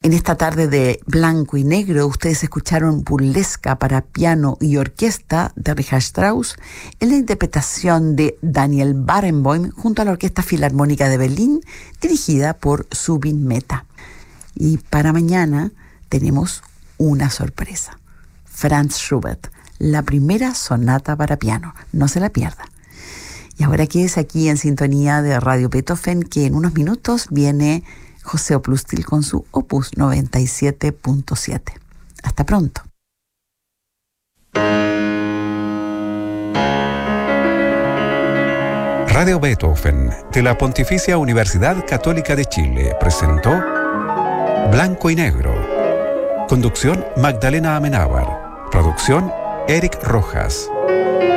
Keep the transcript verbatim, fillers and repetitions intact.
En esta tarde de blanco y negro, ustedes escucharon Burlesca para piano y orquesta de Richard Strauss en la interpretación de Daniel Barenboim junto a la Orquesta Filarmónica de Berlín, dirigida por Zubin Mehta. Y para mañana tenemos una sorpresa. Franz Schubert, la primera sonata para piano. No se la pierda. Y ahora quédese aquí en sintonía de Radio Beethoven, que en unos minutos viene José Oplustil con su Opus noventa y siete punto siete. Hasta pronto. Radio Beethoven de la Pontificia Universidad Católica de Chile presentó Blanco y Negro. Conducción Magdalena Amenábar. Producción Eric Rojas.